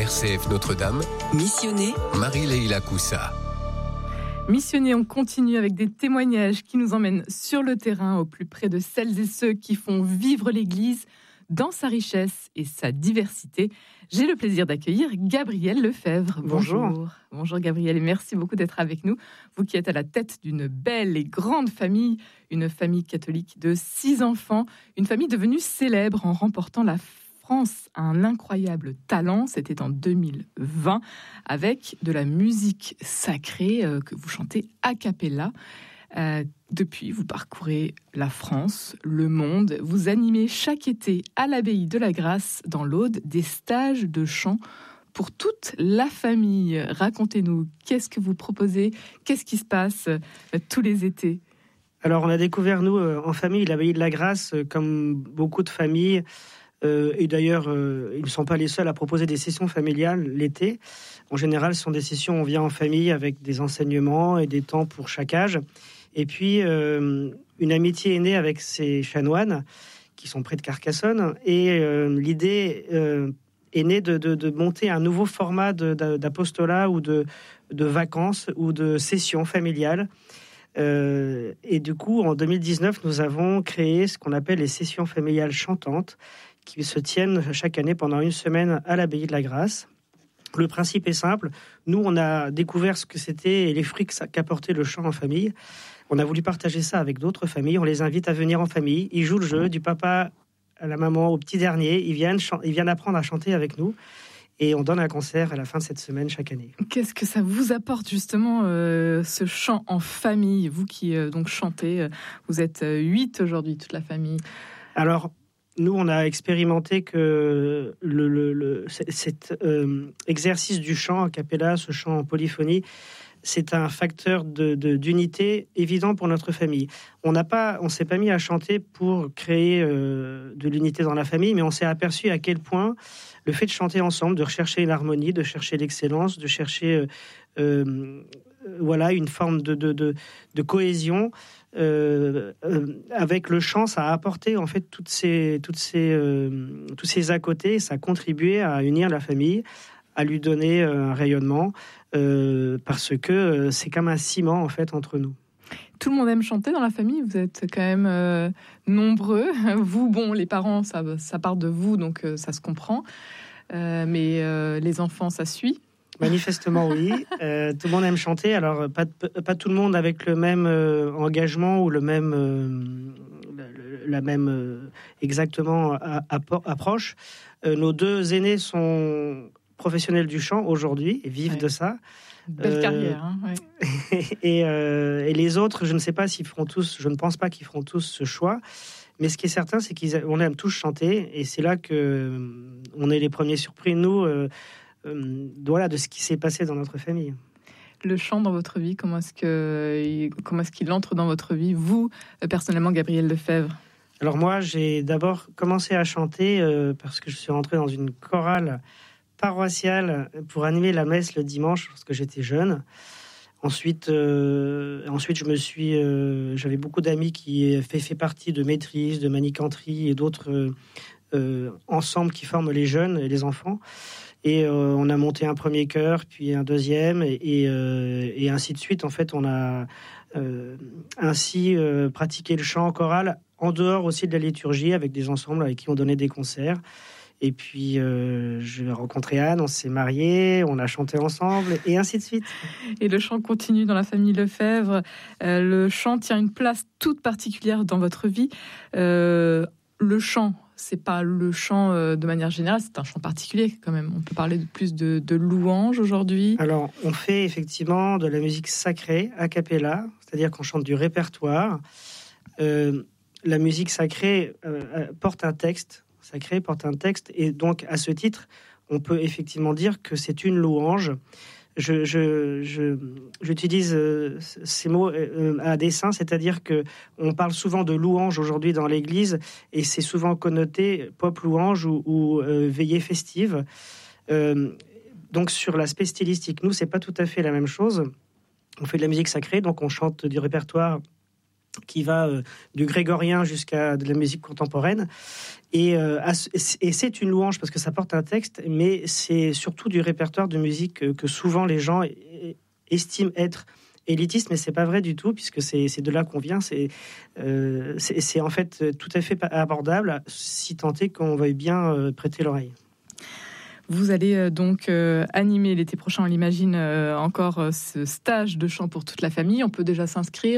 RCF Notre-Dame. Missionné, Marie-Leila Coussa. Missionné, on continue avec des témoignages qui nous emmènent sur le terrain, au plus près de celles et ceux qui font vivre l'Église dans sa richesse et sa diversité. J'ai le plaisir d'accueillir Gabrielle Lefebvre. Bonjour. Bonjour Gabrielle et merci beaucoup d'être avec nous. Vous qui êtes à la tête d'une belle et grande famille, une famille catholique de 6 enfants, une famille devenue célèbre en remportant la France a un incroyable talent, c'était en 2020, avec de la musique sacrée que vous chantez a cappella. Depuis, vous parcourez la France, le monde, vous animez chaque été à l'abbaye de la Grâce, dans l'Aude, des stages de chant pour toute la famille. Racontez-nous, qu'est-ce que vous proposez, qu'est-ce qui se passe tous les étés ? Alors, on a découvert, nous, en famille, l'abbaye de la Grâce, comme beaucoup de familles. Et d'ailleurs, ils ne sont pas les seuls à proposer des sessions familiales l'été. En général, ce sont des sessions où on vient en famille avec des enseignements et des temps pour chaque âge. Et puis, une amitié est née avec ces chanoines qui sont près de Carcassonne. Et l'idée est née de monter un nouveau format d'apostolat ou de vacances ou de sessions familiales. Et du coup, en 2019, nous avons créé ce qu'on appelle les sessions familiales chantantes, qui se tiennent chaque année pendant une semaine à l'abbaye de la Grâce. Le principe est simple. Nous, on a découvert ce que c'était et les fruits qu'apportait le chant en famille. On a voulu partager ça avec d'autres familles. On les invite à venir en famille. Ils jouent le jeu du papa à la maman au petit dernier. Ils viennent apprendre à chanter avec nous. Et on donne un concert à la fin de cette semaine chaque année. Qu'est-ce que ça vous apporte justement ce chant en famille ? Vous qui donc chantez, vous êtes 8 aujourd'hui, toute la famille. Alors, nous, on a expérimenté que cet exercice du chant a cappella, ce chant en polyphonie, c'est un facteur d'unité évident pour notre famille. On s'est pas mis à chanter pour créer de l'unité dans la famille, mais on s'est aperçu à quel point le fait de chanter ensemble, de rechercher une harmonie, de chercher l'excellence, de chercher une forme de cohésion, avec le chant, ça a apporté en fait tous ces à côté, ça a contribué à unir la famille, à lui donner un rayonnement, parce que c'est comme un ciment en fait entre nous. Tout le monde aime chanter dans la famille, vous êtes quand même nombreux. Vous, les parents, ça part de vous, donc ça se comprend. Mais les enfants, ça suit. Manifestement, oui. Tout le monde aime chanter. Alors, pas tout le monde avec le même engagement ou la même exactement approche. Nos 2 aînés sont professionnels du chant aujourd'hui et vivent de ça. Belle carrière. Hein, ouais. Et les autres, je ne sais pas s'ils feront tous. Je ne pense pas qu'ils feront tous ce choix. Mais ce qui est certain, c'est qu'on aime tous chanter, et c'est là que on est les premiers surpris, nous. De ce qui s'est passé dans notre famille. Le chant dans votre vie, comment est-ce qu'il entre dans votre vie, vous, personnellement, Gabrielle Lefebvre ? Alors moi, j'ai d'abord commencé à chanter parce que je suis rentré dans une chorale paroissiale pour animer la messe le dimanche lorsque j'étais jeune. Ensuite, j'avais beaucoup d'amis qui fait partie de maîtrise, de manicanterie et d'autres ensembles qui forment les jeunes et les enfants. Et on a monté un premier chœur, puis un deuxième, et ainsi de suite. En fait, on a ainsi pratiqué le chant choral en dehors aussi de la liturgie, avec des ensembles avec qui on donnait des concerts. Et puis, j'ai rencontré Anne, on s'est mariés, on a chanté ensemble, et ainsi de suite. Et le chant continue dans la famille Lefebvre. Le chant tient une place toute particulière dans votre vie. Le chant, c'est pas le chant de manière générale, c'est un chant particulier quand même. On peut parler plus de louanges aujourd'hui. Alors, on fait effectivement de la musique sacrée, a cappella, c'est-à-dire qu'on chante du répertoire. La musique sacrée porte un texte, et donc à ce titre, on peut effectivement dire que c'est une louange. J'utilise ces mots à dessein, c'est-à-dire que on parle souvent de louange aujourd'hui dans l'Église, et c'est souvent connoté pop louange ou veillée festive. Donc sur l'aspect stylistique, nous c'est pas tout à fait la même chose. On fait de la musique sacrée, donc on chante du répertoire qui va du grégorien jusqu'à de la musique contemporaine. Et c'est une louange parce que ça porte un texte, mais c'est surtout du répertoire de musique que souvent les gens estiment être élitiste, mais c'est pas vrai du tout, puisque c'est de là qu'on vient. C'est en fait tout à fait abordable, si tant est qu'on veuille bien prêter l'oreille. Vous allez donc animer l'été prochain, on l'imagine, encore ce stage de chant pour toute la famille. On peut déjà s'inscrire.